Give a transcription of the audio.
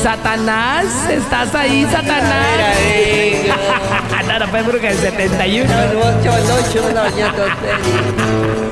Satanás, ¿estás ahí, Satanás? No, no fue bruja del 71. No, no, no, no, no, no, no, no, no, no,